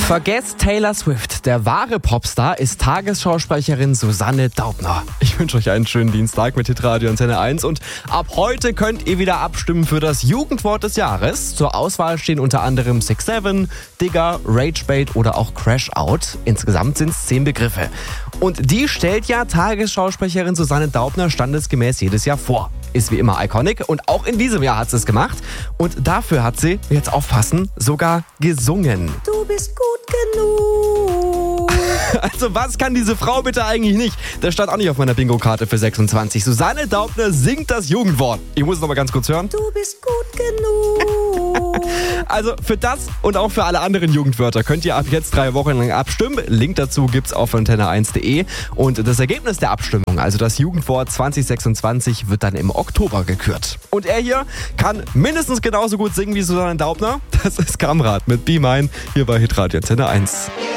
Vergesst Taylor Swift. Der wahre Popstar ist Tagesschausprecherin Susanne Daubner. Ich wünsche euch einen schönen Dienstag mit Hitradio Antenne 1 und ab heute könnt ihr wieder abstimmen für das Jugendwort des Jahres. Zur Auswahl stehen unter anderem 6'7", Digger, Ragebait oder auch Crashout. Insgesamt sind es 10 Begriffe. Und die stellt ja Tagesschausprecherin Susanne Daubner standesgemäß jedes Jahr vor. Ist wie immer iconic und auch in diesem Jahr hat sie es gemacht. Und dafür hat sie, jetzt aufpassen, sogar gesungen. Du bist gut genug. Also was kann diese Frau bitte eigentlich nicht? Das stand auch nicht auf meiner Bingo-Karte für 26. Susanne Daubner singt das Jugendwort. Ich muss es noch mal ganz kurz hören. Du bist gut genug. Also für das und auch für alle anderen Jugendwörter könnt ihr ab jetzt 3 Wochen lang abstimmen. Link dazu gibt's auf antenne1.de. Und das Ergebnis der Abstimmung, also das Jugendwort 2026, wird dann im Oktober gekürt. Und er hier kann mindestens genauso gut singen wie Susanne Daubner. Das ist Kamrat mit Be Mine hier bei Hitradio Antenne 1.